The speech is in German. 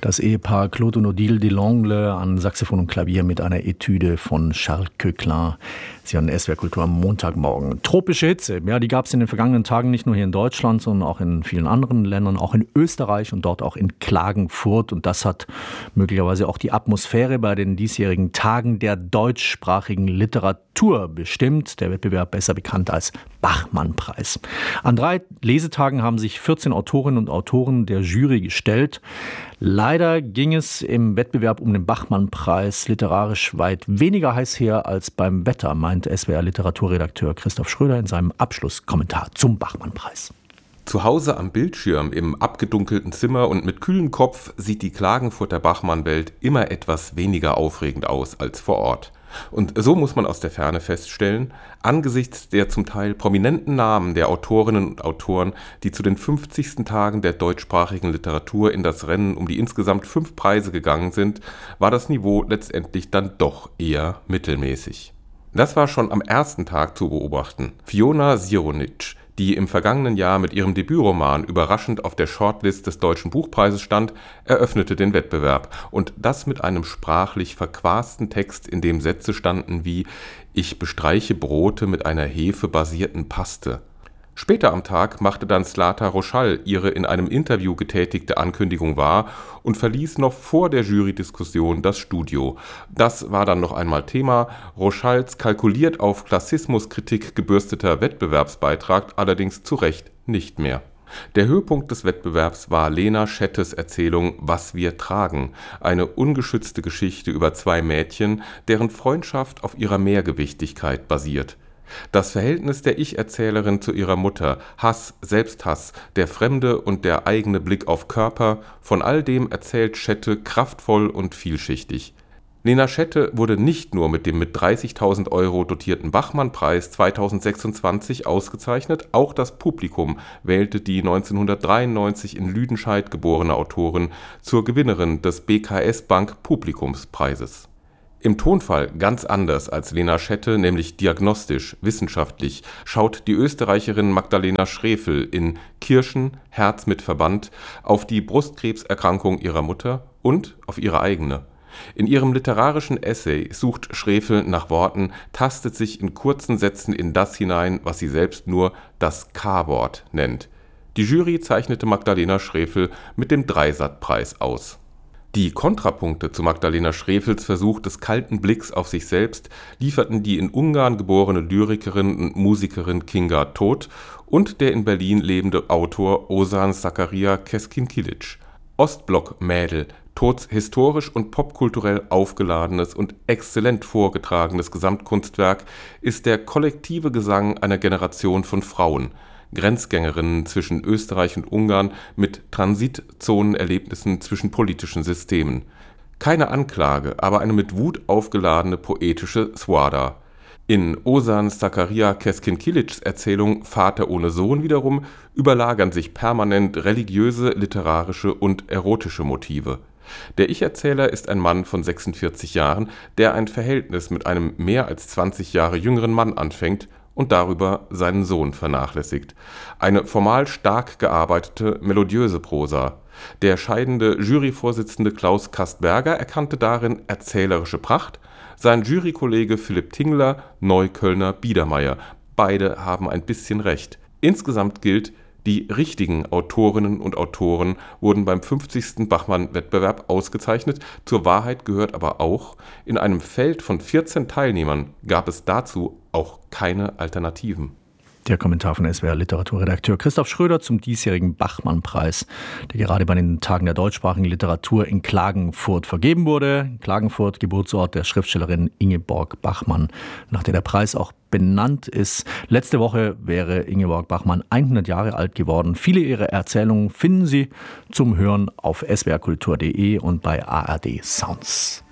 Das Ehepaar Claude und Odile Delangle an Saxophon und Klavier mit einer Etüde von Charles Coeclin. Sie hören SWR Kultur am Montagmorgen. Tropische Hitze, ja, die gab es in den vergangenen Tagen nicht nur hier in Deutschland, sondern auch in vielen anderen Ländern, auch in Österreich und dort auch in Klagenfurt. Und das hat möglicherweise auch die Atmosphäre bei den diesjährigen Tagen der deutschsprachigen Literatur bestimmt. Der Wettbewerb besser bekannt als Bachmann-Preis. An 3 Lesetagen haben sich 14 Autorinnen und Autoren der Jury gestellt. Leider ging es im Wettbewerb um den Bachmann-Preis literarisch weit weniger heiß her als beim Wetter, meint SWR-Literaturredakteur Christoph Schröder in seinem Abschlusskommentar zum Bachmann-Preis. Zu Hause am Bildschirm, im abgedunkelten Zimmer und mit kühlem Kopf sieht die Klagenfurter Bachmann-Welt immer etwas weniger aufregend aus als vor Ort. Und so muss man aus der Ferne feststellen, angesichts der zum Teil prominenten Namen der Autorinnen und Autoren, die zu den 50. Tagen der deutschsprachigen Literatur in das Rennen um die insgesamt 5 Preise gegangen sind, war das Niveau letztendlich dann doch eher mittelmäßig. Das war schon am ersten Tag zu beobachten. Fiona Sironic, die im vergangenen Jahr mit ihrem Debütroman überraschend auf der Shortlist des Deutschen Buchpreises stand, eröffnete den Wettbewerb. Und das mit einem sprachlich verquasten Text, in dem Sätze standen wie »Ich bestreiche Brote mit einer hefebasierten Paste«. Später am Tag machte dann Zlata Roschall ihre in einem Interview getätigte Ankündigung wahr und verließ noch vor der Jurydiskussion das Studio. Das war dann noch einmal Thema. Roschalls kalkuliert auf Klassismuskritik gebürsteter Wettbewerbsbeitrag allerdings zu Recht nicht mehr. Der Höhepunkt des Wettbewerbs war Lena Schettes Erzählung »Was wir tragen«, eine ungeschützte Geschichte über 2 Mädchen, deren Freundschaft auf ihrer Mehrgewichtigkeit basiert. Das Verhältnis der Ich-Erzählerin zu ihrer Mutter, Hass, Selbsthass, der fremde und der eigene Blick auf Körper, von all dem erzählt Schette kraftvoll und vielschichtig. Lena Schette wurde nicht nur mit dem mit 30.000 € dotierten Bachmann-Preis 2026 ausgezeichnet, auch das Publikum wählte die 1993 in Lüdenscheid geborene Autorin zur Gewinnerin des BKS Bank Publikumspreises. Im Tonfall ganz anders als Lena Schette, nämlich diagnostisch, wissenschaftlich, schaut die Österreicherin Magdalena Schrefel in Kirschen, Herz mit Verband auf die Brustkrebserkrankung ihrer Mutter und auf ihre eigene. In ihrem literarischen Essay sucht Schrefel nach Worten, tastet sich in kurzen Sätzen in das hinein, was sie selbst nur das K-Wort nennt. Die Jury zeichnete Magdalena Schrefel mit dem Dreisat-Preis aus. Die Kontrapunkte zu Magdalena Schrefels Versuch des kalten Blicks auf sich selbst lieferten die in Ungarn geborene Lyrikerin und Musikerin Kinga Tóth und der in Berlin lebende Autor Ozan Zakaria Keskin-Kilic. Ostblock-Mädel, Tóths historisch und popkulturell aufgeladenes und exzellent vorgetragenes Gesamtkunstwerk ist der kollektive Gesang einer Generation von Frauen, Grenzgängerinnen zwischen Österreich und Ungarn mit Transitzonenerlebnissen zwischen politischen Systemen. Keine Anklage, aber eine mit Wut aufgeladene poetische Swada. In Ozan Zakaria Keskin-Kilics Erzählung Vater ohne Sohn wiederum überlagern sich permanent religiöse, literarische und erotische Motive. Der Ich-Erzähler ist ein Mann von 46 Jahren, der ein Verhältnis mit einem mehr als 20 Jahre jüngeren Mann anfängt und darüber seinen Sohn vernachlässigt. Eine formal stark gearbeitete, melodiöse Prosa. Der scheidende Juryvorsitzende Klaus Kastberger erkannte darin erzählerische Pracht, sein Jurykollege Philipp Tingler, Neuköllner Biedermeier. Beide haben ein bisschen recht. Insgesamt gilt, die richtigen Autorinnen und Autoren wurden beim 50. Bachmann-Wettbewerb ausgezeichnet. Zur Wahrheit gehört aber auch, in einem Feld von 14 Teilnehmern gab es dazu auch keine Alternativen. Der Kommentar von SWR-Literaturredakteur Christoph Schröder zum diesjährigen Bachmann-Preis, der gerade bei den Tagen der deutschsprachigen Literatur in Klagenfurt vergeben wurde. Klagenfurt, Geburtsort der Schriftstellerin Ingeborg Bachmann, nach der der Preis auch benannt ist. Letzte Woche wäre Ingeborg Bachmann 100 Jahre alt geworden. Viele ihrer Erzählungen finden Sie zum Hören auf swrkultur.de und bei ARD Sounds.